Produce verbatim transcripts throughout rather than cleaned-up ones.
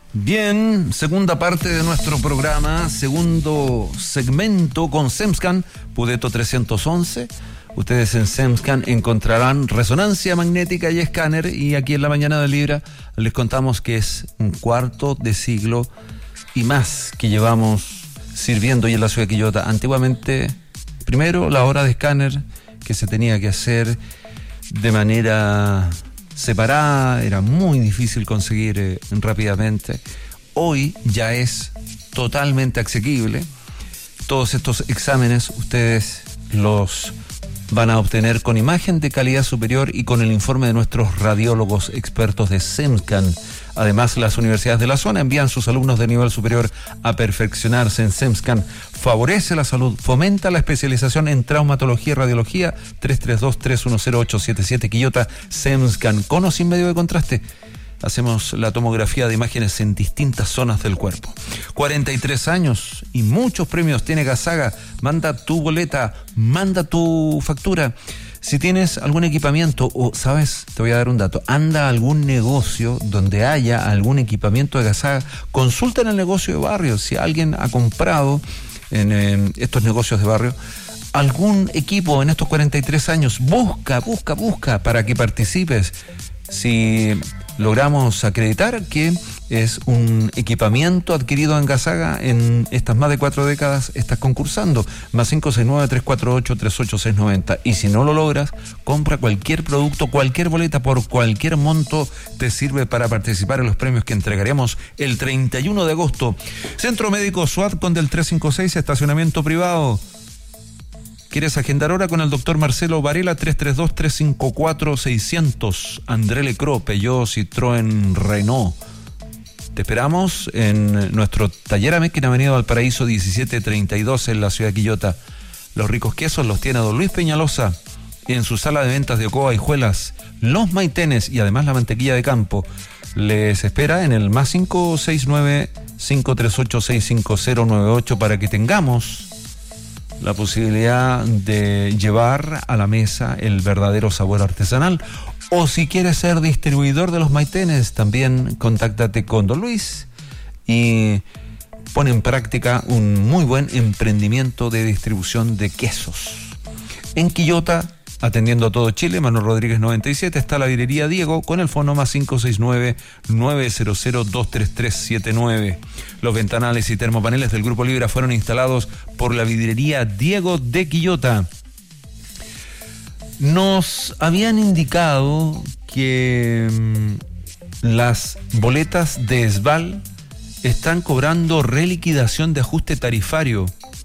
Bien, segunda parte de nuestro programa, segundo segmento con SEMSCAN, Pudeto trescientos once. Ustedes en SEMSCAN encontrarán resonancia magnética y escáner, y aquí en la mañana de Libra les contamos que es un cuarto de siglo y más que llevamos sirviendo y en la ciudad de Quillota. Antiguamente, primero la hora de escáner que se tenía que hacer de manera separada, era muy difícil conseguir eh, rápidamente. Hoy ya es totalmente asequible. Todos estos exámenes ustedes los van a obtener con imagen de calidad superior y con el informe de nuestros radiólogos expertos de SEMSCAN. Además, las universidades de la zona envían sus alumnos de nivel superior a perfeccionarse en SEMSCAN. Favorece la salud, fomenta la especialización en traumatología y radiología. Tres tres dos, tres uno cero, ocho siete siete, Quillota, SEMSCAN, con o sin medio de contraste. Hacemos la tomografía de imágenes en distintas zonas del cuerpo. cuarenta y tres años y muchos premios tiene Gasaga. Manda tu boleta, manda tu factura. Si tienes algún equipamiento o, ¿sabes? Te voy a dar un dato. Anda a algún negocio donde haya algún equipamiento de Gasaga. Consulta en el negocio de barrio. Si alguien ha comprado en, en estos negocios de barrio algún equipo en estos cuarenta y tres años, busca, busca, busca para que participes. Si logramos acreditar que es un equipamiento adquirido en Gasaga en estas más de cuatro décadas, estás concursando. Más cinco seis nueve, tres cuatro ocho, tres ocho seis nueve cero. Y si no lo logras, compra cualquier producto, cualquier boleta por cualquier monto, te sirve para participar en los premios que entregaremos el treinta y uno de agosto. Centro Médico SWAT con del trescientos cincuenta y seis, estacionamiento privado. ¿Quieres agendar hora con el doctor Marcelo Varela? Tres tres dos, tres cinco cuatro, seis cero cero. André Lecro, Peugeot, Citroën, Renault. Te esperamos en nuestro taller AMEC en Avenida Valparaíso diecisiete treinta y dos en la ciudad de Quillota. Los ricos quesos los tiene don Luis Peñalosa en su sala de ventas de Ocoa y Juelas. Los maitenes y además la mantequilla de campo. Les espera en el más cinco seis nueve, cinco tres ocho, seis cinco cero nueve ocho para que tengamos la posibilidad de llevar a la mesa el verdadero sabor artesanal. O si quieres ser distribuidor de los maitenes, también contáctate con don Luis y pone en práctica un muy buen emprendimiento de distribución de quesos. En Quillota, atendiendo a todo Chile, Manuel Rodríguez noventa y siete, está la vidrería Diego con el fono más cinco seis nueve, nueve cero cero, dos tres tres siete nueve. Los ventanales y termopaneles del Grupo Libra fueron instalados por la vidrería Diego de Quillota. Nos habían indicado que mmm, las boletas de ESVAL están cobrando reliquidación de ajuste tarifario.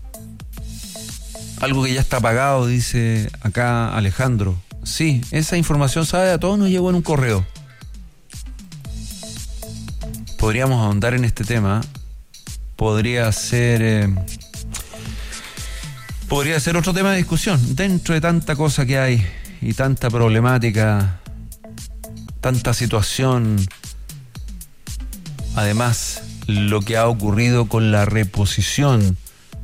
Algo que ya está pagado, dice acá Alejandro. Sí, esa información, sabe, a todos nos llegó en un correo. Podríamos ahondar en este tema. Podría ser... Eh, podría ser otro tema de discusión. Dentro de tanta cosa que hay y tanta problemática, tanta situación. Además, lo que ha ocurrido con la reposición.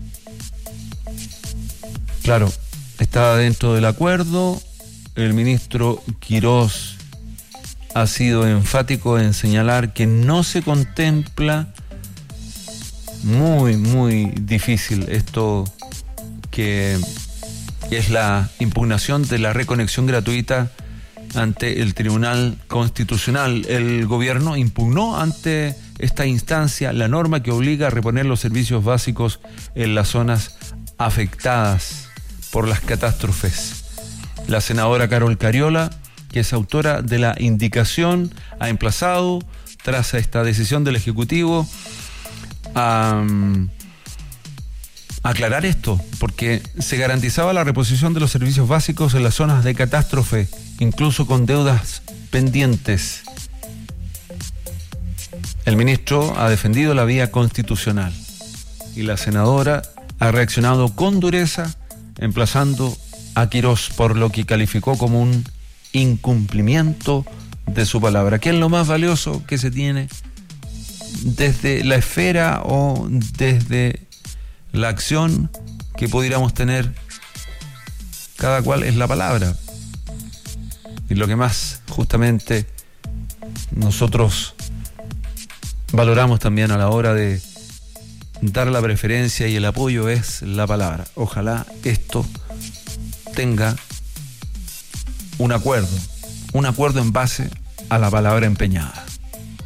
Claro, estaba dentro del acuerdo. El ministro Quirós ha sido enfático en señalar que no se contempla. Muy, muy difícil esto que es la impugnación de la reconexión gratuita ante el Tribunal Constitucional. El gobierno impugnó ante esta instancia la norma que obliga a reponer los servicios básicos en las zonas afectadas por las catástrofes. La senadora Carol Cariola, que es autora de la indicación, ha emplazado, tras esta decisión del Ejecutivo, a um, aclarar esto, porque se garantizaba la reposición de los servicios básicos en las zonas de catástrofe, incluso con deudas pendientes. El ministro ha defendido la vía constitucional y la senadora ha reaccionado con dureza, emplazando a Quirós por lo que calificó como un incumplimiento de su palabra, que es lo más valioso que se tiene desde la esfera o desde la acción que pudiéramos tener. Cada cual es la palabra, y lo que más justamente nosotros valoramos también a la hora de dar la preferencia y el apoyo es la palabra. Ojalá esto tenga un acuerdo, un acuerdo en base a la palabra empeñada.